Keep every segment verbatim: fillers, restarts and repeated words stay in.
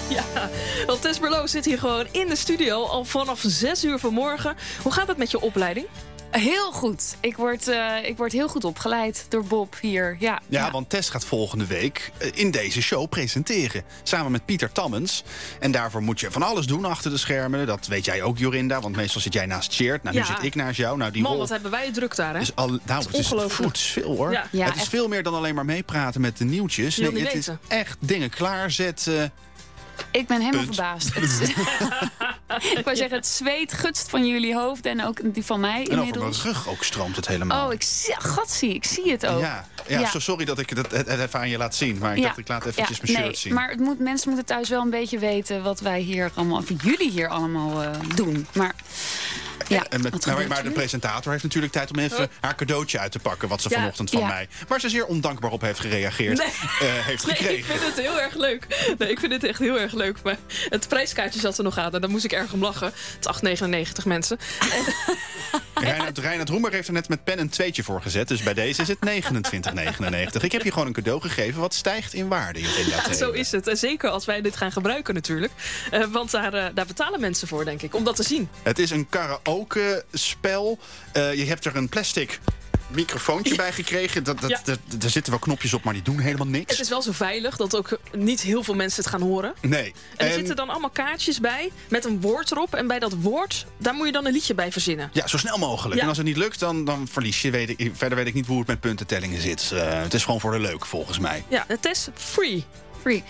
Ja, want Tess Berlo zit hier gewoon in de studio al vanaf zes uur vanmorgen. Hoe gaat het met je opleiding? Heel goed. Ik word, uh, ik word heel goed opgeleid door Bob hier. Ja, ja, ja. want Tess gaat volgende week uh, in deze show presenteren. Samen met Pieter Tammens. En daarvoor moet je van alles doen achter de schermen. Dat weet jij ook, Jorinda. Want meestal zit jij naast Tjeerd. Nou, nu Ja. zit ik naast jou. Nou, die Man, rol wat hebben wij het druk daar, hè? is al, nou, het is, ongelooflijk. het is veel, hoor. Ja. Ja, het is echt. veel meer dan alleen maar meepraten met de nieuwtjes. Je wil Nee, niet het weten. is echt dingen klaarzetten. Ik ben helemaal Punt. verbaasd. Het is- ik wou zeggen, het zweet gutst van jullie hoofd en ook die van mij En over mijn inmiddels. rug ook stroomt het helemaal. Oh, ik zie, gatsie, ik zie het ook. Ja, ja, Ja. Zo, sorry dat ik het, het, het even aan je laat zien. Maar ik Ja. dacht, ik laat eventjes Ja, mijn shirt nee, zien. Maar het moet, mensen moeten thuis wel een beetje weten wat wij hier allemaal, of jullie hier allemaal uh, doen. Maar ja, En met, wat maar, gebeurt maar er de nu? presentator heeft natuurlijk tijd om even Oh. haar cadeautje uit te pakken. Wat ze Ja, vanochtend van ja. mij, waar ze zeer ondankbaar op heeft gereageerd, Nee. eh, heeft Nee, ik gekregen. vind het heel erg leuk. Nee, ik vind het echt heel erg leuk. Maar het prijskaartje zat er nog aan en daar moest ik erg om lachen. Het is acht negenennegentig mensen. Reinhard, Reinhard Roemer heeft er net met pen een tweetje voor gezet. Dus bij deze is het negenentwintig negenennegentig. Ik heb je gewoon een cadeau gegeven wat stijgt in waarde. Ja, Zo is het. En zeker als wij dit gaan gebruiken natuurlijk. Uh, want daar, uh, daar betalen mensen voor, denk ik, om dat te zien. Het is een karaoke-spel. Uh, je hebt er een plastic microfoontje bij gekregen. Dat, dat, Ja. dat, daar zitten wel knopjes op, maar die doen helemaal niks. Het is wel zo veilig dat ook niet heel veel mensen het gaan horen. Nee. En er En- zitten dan allemaal kaartjes bij met een woord erop. En bij dat woord, daar moet je dan een liedje bij verzinnen. Ja, zo snel mogelijk. Ja. En als het niet lukt, dan, dan verlies je. Weet ik, verder weet ik niet hoe het met puntentellingen zit. Uh, het is gewoon voor de leuk, volgens mij. Ja, het is free. Free.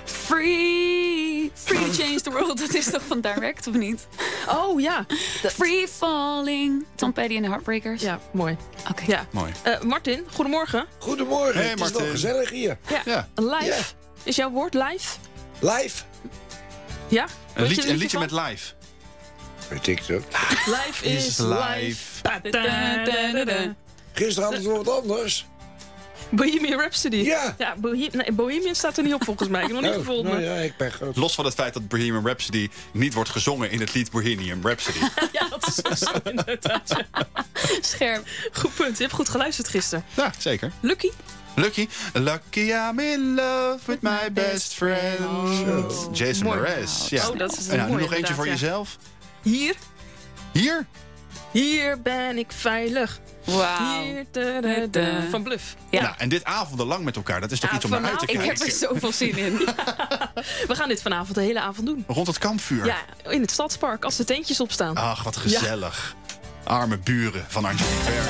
Free. Free to change the world. Dat is toch van Direct, of niet? Oh ja. Dat- Free falling. Tom Petty en de Heartbreakers. Ja, mooi. Oké. Ja. Mooi. Uh, Martin, goedemorgen. Goedemorgen, Hey, het is Martin. wel gezellig hier. Ja, Ja. live. Ja. Is jouw woord live? Live? Ja? Een, Weet lied, je er een liedje van? met live. Weet ik het. Live is, Is live. live. Da, da, da, da, da. Gisteren hadden we wat anders. Bohemian Rhapsody. Ja. ja Bohe- nee, Bohemian staat er niet op volgens mij. Ik heb hem nog niet Oh, gevonden. nou ja, ik ben groot. Los van het feit dat Bohemian Rhapsody niet wordt gezongen in het lied Bohemian Rhapsody. Ja, dat is ook zo inderdaad. Ja. Scherp. Goed punt. Je hebt goed geluisterd gisteren. Ja, zeker. Lucky? Lucky. Lucky I'm in love with my best friend. Zo. Jason Mooi. Mraz. Ja. Oh, dat is En nou, nu mooi nog eentje voor inderdaad, ja. jezelf. Hier. Hier. Hier ben ik veilig. Wauw. Hier. Da, da, da. Van Bluff. Ja. Nou, en dit avondenlang met elkaar, dat is toch Ja, iets om naar uit te vanavond- Ik kijken. heb er zoveel zin in. We gaan dit vanavond de hele avond doen. Rond het kampvuur. Ja, in het Stadspark, als de tentjes opstaan. Ach, wat gezellig. Arme buren van Angelique Werner.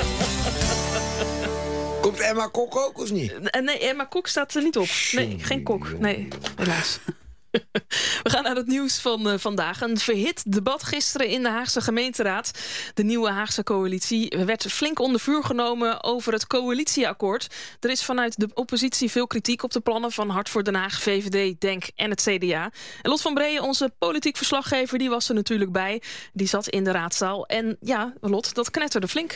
Komt Emma Kok ook of niet? En nee, Emma Kok staat er niet op. Nee, geen kok. Nee, helaas. We gaan naar het nieuws van uh, vandaag. Een verhit debat gisteren in de Haagse gemeenteraad. De nieuwe Haagse coalitie werd flink onder vuur genomen over het coalitieakkoord. Er is vanuit de oppositie veel kritiek op de plannen van Hart voor Den Haag, V V D, Denk en het C D A. En Lot van Breeën, onze politiek verslaggever, die was er natuurlijk bij. Die zat in de raadzaal. En ja, Lot, dat knetterde flink.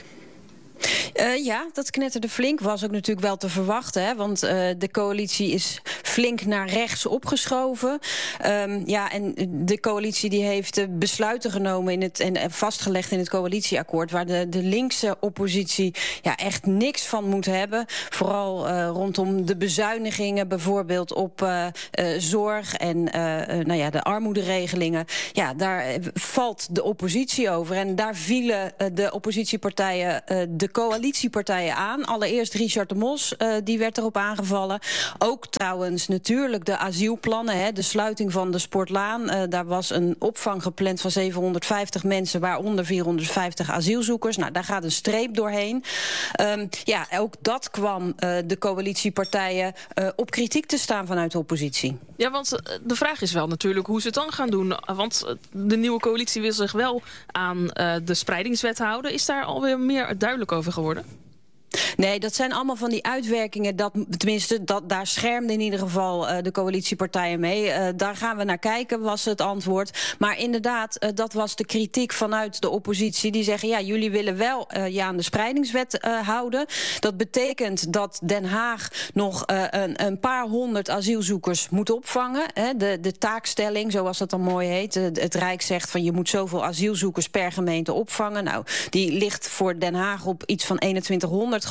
Uh, ja, dat knetterde flink. Was ook natuurlijk wel te verwachten. Hè? Want uh, de coalitie is flink naar rechts opgeschoven. Um, ja, en de coalitie die heeft uh, besluiten genomen in het, en vastgelegd in het coalitieakkoord, waar de, de linkse oppositie ja, echt niks van moet hebben. Vooral uh, rondom de bezuinigingen, bijvoorbeeld op uh, uh, zorg en uh, uh, nou ja, de armoederegelingen. Ja, daar valt de oppositie over. En daar vielen uh, de oppositiepartijen uh, de de coalitiepartijen aan. Allereerst Richard de Mos, uh, die werd erop aangevallen. Ook trouwens natuurlijk de asielplannen, hè, de sluiting van de Sportlaan. Uh, daar was een opvang gepland van zevenhonderdvijftig mensen, waaronder vierhonderdvijftig asielzoekers. Nou, daar gaat een streep doorheen. Um, ja, ook dat kwam uh, de coalitiepartijen uh, op kritiek te staan vanuit de oppositie. Ja, want de vraag is wel natuurlijk hoe ze het dan gaan doen. Want de nieuwe coalitie wil zich wel aan uh, de spreidingswet houden. Is daar alweer meer duidelijk over geworden? Nee, dat zijn allemaal van die uitwerkingen. Dat, tenminste, dat, daar schermden in ieder geval uh, de coalitiepartijen mee. Uh, daar gaan we naar kijken, was het antwoord. Maar inderdaad, uh, dat was de kritiek vanuit de oppositie. Die zeggen, ja, jullie willen wel uh, je aan de spreidingswet uh, houden. Dat betekent dat Den Haag nog uh, een, een paar honderd asielzoekers moet opvangen. Hè. De, de taakstelling, zoals dat dan mooi heet. Het Rijk zegt van je moet zoveel asielzoekers per gemeente opvangen. Nou, die ligt voor Den Haag op iets van eenentwintighonderd.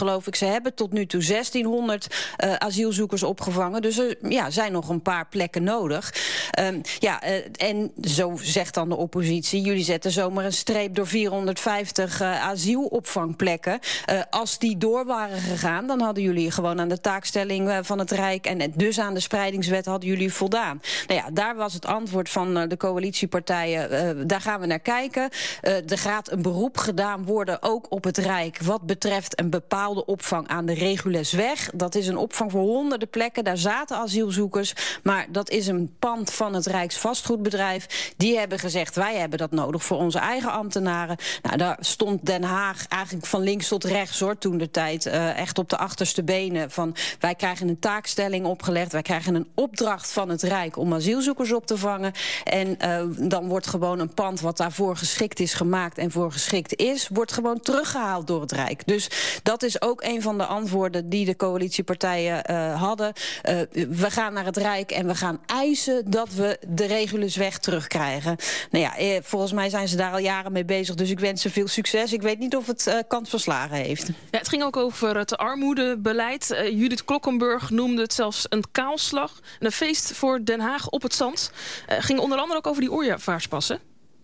geloof ik. Ze hebben tot nu toe zestienhonderd uh, asielzoekers opgevangen. Dus er ja, zijn nog een paar plekken nodig. Um, ja, uh, en zo zegt dan de oppositie, jullie zetten zomaar een streep door vierhonderdvijftig uh, asielopvangplekken. Uh, als die door waren gegaan, dan hadden jullie gewoon aan de taakstelling uh, van het Rijk en dus aan de spreidingswet hadden jullie voldaan. Nou ja, daar was het antwoord van uh, de coalitiepartijen. Uh, daar gaan we naar kijken. Uh, er gaat een beroep gedaan worden, ook op het Rijk, wat betreft een bepaalde opvang aan de Regulusweg. Dat is een opvang voor honderden plekken. Daar zaten asielzoekers, maar dat is een pand van het Rijksvastgoedbedrijf. Die hebben gezegd, wij hebben dat nodig voor onze eigen ambtenaren. Nou, daar stond Den Haag eigenlijk van links tot rechts, hoor, toen de tijd uh, echt op de achterste benen van wij krijgen een taakstelling opgelegd, wij krijgen een opdracht van het Rijk om asielzoekers op te vangen. En uh, dan wordt gewoon een pand wat daarvoor geschikt is gemaakt en voor geschikt is, wordt gewoon teruggehaald door het Rijk. Dus dat is ook een van de antwoorden die de coalitiepartijen uh, hadden. Uh, we gaan naar het Rijk en we gaan eisen dat we de Regulusweg terugkrijgen. Nou ja, eh, volgens mij zijn ze daar al jaren mee bezig, dus ik wens ze veel succes. Ik weet niet of het uh, kans verslagen heeft. Ja, het ging ook over het armoedebeleid. Uh, Judith Klokkenburg noemde het zelfs een kaalslag. Een feest voor Den Haag op het zand. Uh, ging onder andere ook over die ooievaarspassen.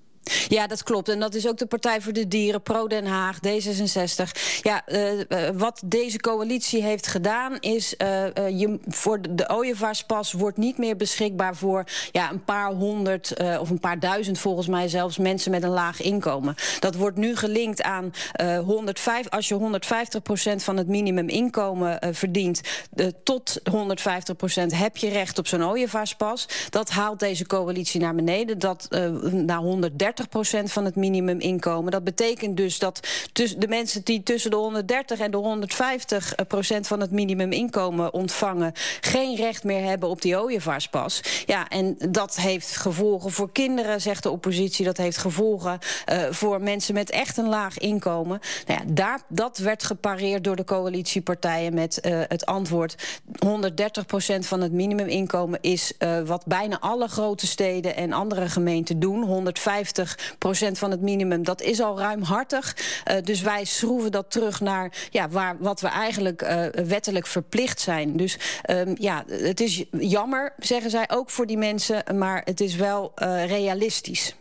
Ja, dat klopt. En dat is ook de Partij voor de Dieren, Pro Den Haag, D zesenzestig. Ja, uh, uh, wat deze coalitie heeft gedaan is, uh, uh, je, voor de, de ooievaarspas wordt niet meer beschikbaar voor ja, een paar honderd uh, of een paar duizend volgens mij zelfs mensen met een laag inkomen. Dat wordt nu gelinkt aan uh, honderdvijf, als je honderdvijftig procent van het minimuminkomen uh, verdient, uh, tot honderdvijftig procent heb je recht op zo'n ooievaarspas. Dat haalt deze coalitie naar beneden, dat uh, naar honderddertig procent van het minimuminkomen. Dat betekent dus dat de mensen die tussen de honderddertig en de honderdvijftig procent van het minimuminkomen ontvangen geen recht meer hebben op die ooievaarspas. Ja, en dat heeft gevolgen voor kinderen, zegt de oppositie. Dat heeft gevolgen uh, voor mensen met echt een laag inkomen. Nou ja, daar, dat werd gepareerd door de coalitiepartijen met uh, het antwoord honderddertig procent van het minimuminkomen is uh, wat bijna alle grote steden en andere gemeenten doen. honderdvijftig procent van het minimum, dat is al ruimhartig. Uh, dus wij schroeven dat terug naar ja, waar, wat we eigenlijk uh, wettelijk verplicht zijn. Dus um, ja, het is jammer, zeggen zij, ook voor die mensen, maar het is wel uh, realistisch.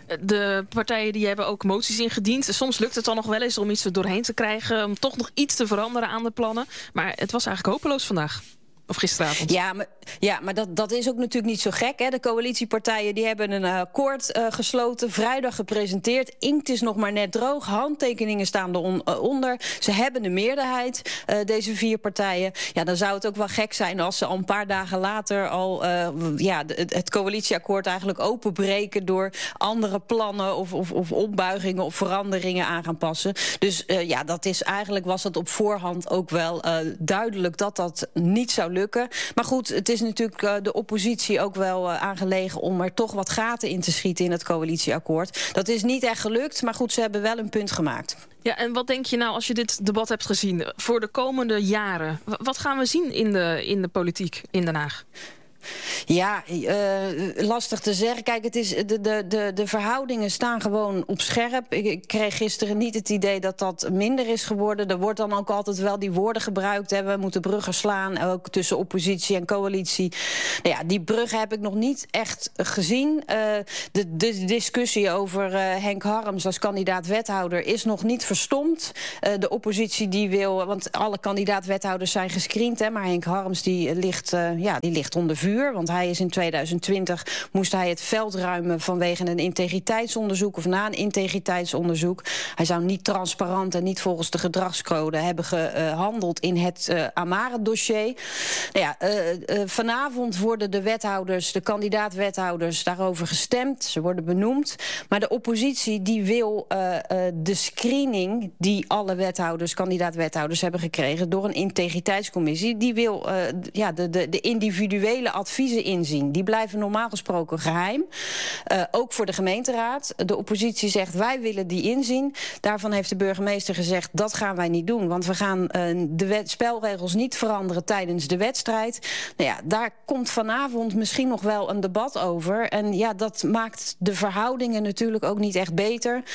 De partijen die hebben ook moties ingediend. Soms lukt het dan nog wel eens om iets er doorheen te krijgen, om toch nog iets te veranderen aan de plannen. Maar het was eigenlijk hopeloos vandaag. Of gisteravond. Ja, maar, ja, maar dat, dat is ook natuurlijk niet zo gek. Hè? De coalitiepartijen die hebben een akkoord uh, gesloten. Vrijdag gepresenteerd. Inkt is nog maar net droog. Handtekeningen staan eronder. Ze hebben de meerderheid, uh, deze vier partijen. Ja, dan zou het ook wel gek zijn als ze al een paar dagen later al uh, ja, het, het coalitieakkoord eigenlijk openbreken door andere plannen of, of, of ombuigingen of veranderingen aan gaan passen. Dus uh, ja, dat is eigenlijk was het op voorhand ook wel uh, duidelijk dat dat niet zou lukken. Lukken. Maar goed, het is natuurlijk uh, de oppositie ook wel uh, aangelegen om er toch wat gaten in te schieten in het coalitieakkoord. Dat is niet echt gelukt, maar goed, ze hebben wel een punt gemaakt. Ja, en wat denk je nou als je dit debat hebt gezien voor de komende jaren? Wat gaan we zien in de, in de politiek in Den Haag? Ja, uh, lastig te zeggen. Kijk, het is, de, de, de, de verhoudingen staan gewoon op scherp. Ik, ik kreeg gisteren niet het idee dat dat minder is geworden. Er wordt dan ook altijd wel die woorden gebruikt. Hè. We moeten bruggen slaan, ook tussen oppositie en coalitie. Nou ja, die bruggen heb ik nog niet echt gezien. Uh, de, de discussie over uh, Henk Harms als kandidaat-wethouder is nog niet verstomd. Uh, de oppositie die wil, want alle kandidaat-wethouders zijn gescreend, hè, maar Henk Harms die ligt, uh, ja, die ligt onder vuur. Want hij is in tweeduizend twintig moest hij het veld ruimen vanwege een integriteitsonderzoek of na een integriteitsonderzoek. Hij zou niet transparant en niet volgens de gedragscode hebben gehandeld in het uh, Amare-dossier. Nou ja, uh, uh, vanavond worden de wethouders, de kandidaat-wethouders, daarover gestemd. Ze worden benoemd. Maar de oppositie die wil uh, uh, de screening die alle wethouders, kandidaat-wethouders hebben gekregen door een integriteitscommissie, die wil uh, ja, de, de, de individuele adviezen inzien. Die blijven normaal gesproken geheim. Uh, ook voor de gemeenteraad. De oppositie zegt wij willen die inzien. Daarvan heeft de burgemeester gezegd dat gaan wij niet doen. Want we gaan uh, de wet, spelregels niet veranderen tijdens de wedstrijd. Nou ja, daar komt vanavond misschien nog wel een debat over. En ja, dat maakt de verhoudingen natuurlijk ook niet echt beter.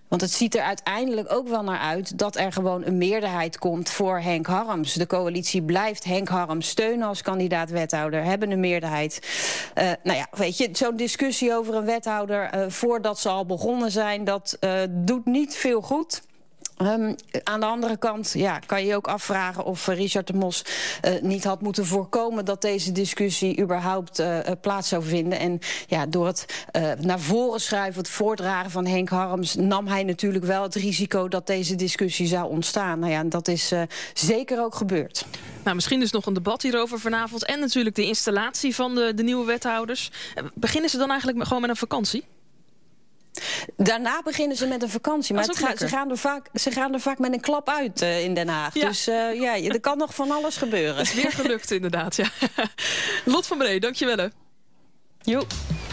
Want het ziet er uiteindelijk ook wel naar uit dat er gewoon een meerderheid komt voor Henk Harms. De coalitie blijft Henk Harms steunen als kandidaat-wethouder, hebben een meerderheid. Uh, nou ja, weet je, zo'n discussie over een wethouder uh, voordat ze al begonnen zijn, dat uh, doet niet veel goed. Um, aan de andere kant ja, kan je je ook afvragen of Richard de Mos uh, niet had moeten voorkomen dat deze discussie überhaupt uh, plaats zou vinden. En ja, door het uh, naar voren schuiven, het voordragen van Henk Harms, nam hij natuurlijk wel het risico dat deze discussie zou ontstaan. Nou ja, en dat is uh, zeker ook gebeurd. Nou, misschien dus nog een debat hierover vanavond en natuurlijk de installatie van de, de nieuwe wethouders. Beginnen ze dan eigenlijk gewoon met een vakantie? Daarna beginnen ze met een vakantie. Maar het ga, ze, gaan er vaak, ze gaan er vaak met een klap uit uh, in Den Haag. Ja. Dus uh, ja, er kan nog van alles gebeuren. Het is weer gelukt inderdaad, ja. Lot van Bree, dankjewel. Joep.